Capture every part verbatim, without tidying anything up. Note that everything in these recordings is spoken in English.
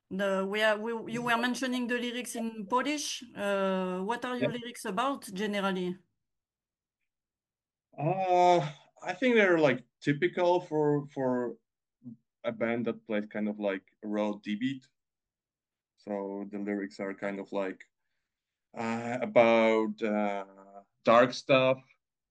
The we are we, you were mentioning the lyrics in Polish. Uh, what are your Yeah. lyrics about generally? Uh, I think they're like typical for for a band that plays kind of like raw D beat. So the lyrics are kind of like uh, about uh, dark stuff,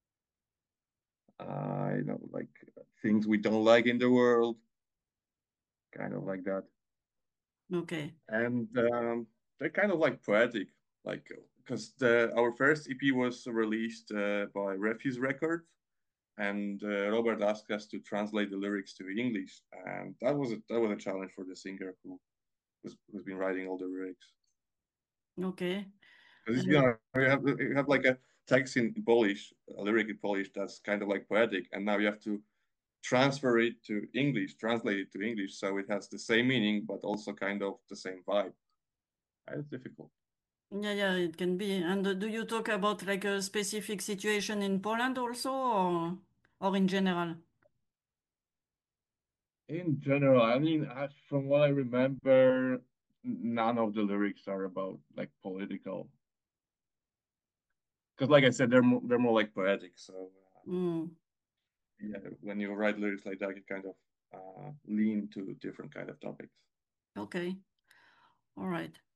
uh, you know, like things we don't like in the world, kind of like that. Okay. And um, they're kind of like poetic, like because the our first E P was released uh, by Refuse Records, and uh, Robert asked us to translate the lyrics to English, and that was a, that was a challenge for the singer who who's, who's been writing all the lyrics. Okay. Because you Uh, know you have you have like a text in Polish, a lyric in Polish that's kind of like poetic, and now you have to transfer it to English, translate it to English, so it has the same meaning but also kind of the same vibe. And it's difficult. yeah, yeah, it can be. And uh, do you talk about like a specific situation in Poland also, or or in general? In general, I mean, I, from what I remember, none of the lyrics are about like political. Because, like I said, they're more, they're more like poetic. So, uh, Mm, yeah, when you write lyrics like that, you kind of uh, lean to different kind of topics. okay. All right.